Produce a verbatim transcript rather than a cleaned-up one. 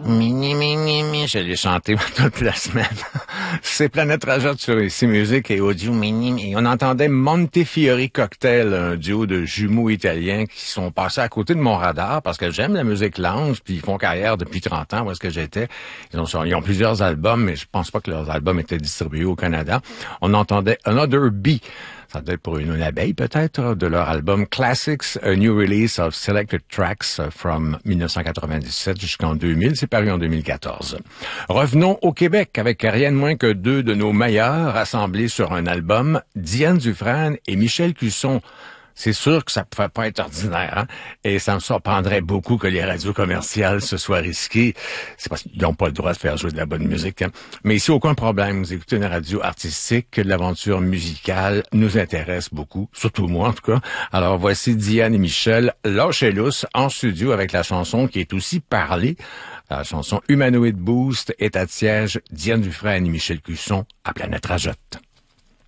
Mini, mini, mini, je l'ai chanté toute la semaine. C'est Planète Rajotte sur Ici Musique et Audio Mini. Et on entendait Montefiori Cocktail, un duo de jumeaux italiens qui sont passés à côté de mon radar parce que j'aime la musique lounge, puis ils font carrière depuis trente ans, où est-ce que j'étais. Ils ont, ils ont plusieurs albums, mais je pense pas que leurs albums étaient distribués au Canada. On entendait Another Bee. Ça doit être pour une, une abeille, peut-être, de leur album Classics, A New Release of Selected Tracks from dix-neuf cent quatre-vingt-dix-sept jusqu'en deux mille. C'est paru en deux mille quatorze. Revenons au Québec avec rien de moins que deux de nos meilleurs rassemblés sur un album, Diane Dufresne et Michel Cusson. C'est sûr que ça ne pouvait pas être ordinaire, hein? Et ça me surprendrait beaucoup que les radios commerciales se soient risquées. C'est parce qu'ils n'ont pas le droit de faire jouer de la bonne musique, hein? Mais ici, aucun problème. Vous écoutez une radio artistique, l'aventure musicale nous intéresse beaucoup, surtout moi en tout cas. Alors voici Diane et Michel, lâchez lousse, en studio avec la chanson qui est aussi parlée. La chanson Humanoid Boost est à siège Diane Dufresne et Michel Cusson à Planète Rajotte.